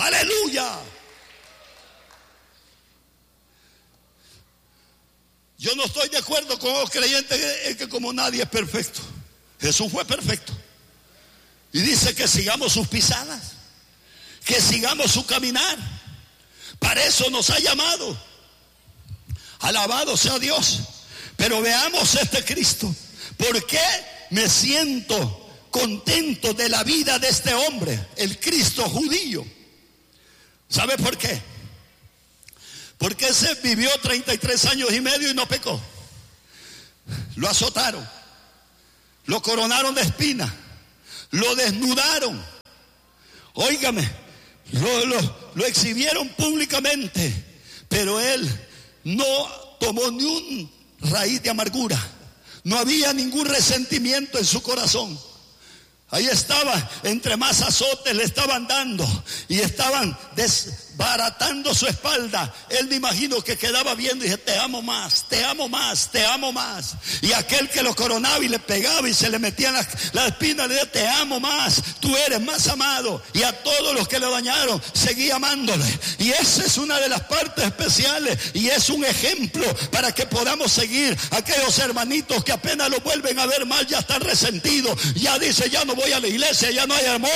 Aleluya. Yo no estoy de acuerdo con los creyentes en que como nadie es perfecto. Jesús fue perfecto. Y dice que sigamos sus pisadas, que sigamos su caminar. Para eso nos ha llamado. Alabado sea Dios. Pero veamos este Cristo. ¿Por qué me siento contento de la vida de este hombre, el Cristo judío? ¿Sabe por qué? Porque ese vivió 33 años y medio y no pecó. Lo azotaron, lo coronaron de espinas, lo desnudaron. Óigame, lo exhibieron públicamente, pero él no tomó ni un raíz de amargura. No había ningún resentimiento en su corazón. Ahí estaba, entre más azotes le estaban dando y estaban desbaratando su espalda. Él, me imagino que quedaba viendo y dije: te amo más, te amo más, te amo más. Y aquel que lo coronaba y le pegaba y se le metían las espinas, le decía: te amo más, tú eres más amado. Y a todos los que le dañaron, seguía amándole. Y esa es una de las partes especiales y es un ejemplo para que podamos seguir. Aquellos hermanitos que apenas lo vuelven a ver mal, ya están resentidos, ya dice: ya no voy a la iglesia, ya no hay amor.